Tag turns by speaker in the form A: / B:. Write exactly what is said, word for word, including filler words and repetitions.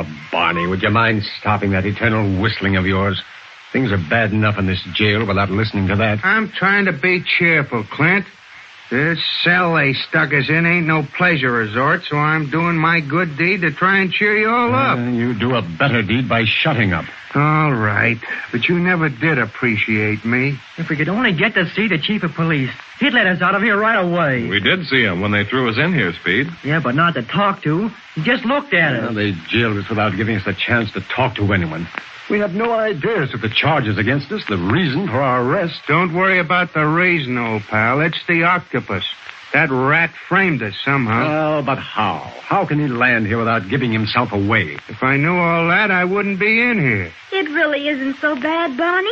A: Oh, Barney, would you mind stopping that eternal whistling of yours? Things are bad enough in this jail without listening to that.
B: I'm trying to be cheerful, Clint. This cell they stuck us in ain't no pleasure resort, so I'm doing my good deed to try and cheer you all up.
A: Uh, you do a better deed by shutting up.
B: All right, but you never did appreciate me.
C: If we could only get to see the chief of police, he'd let us out of here right away.
D: We did see him when they threw us in here, Speed.
C: Yeah, but not to talk to. He just looked at
A: Well,
C: us.
A: they jailed us without giving us the chance to talk to anyone. We have no ideas of the charges against us, the reason for our arrest.
B: Don't worry about the reason, old pal. It's the octopus. That rat framed us somehow.
A: Well, but how? How can he land here without giving himself away?
B: If I knew all that, I wouldn't be in here.
E: It really isn't so bad, Barney.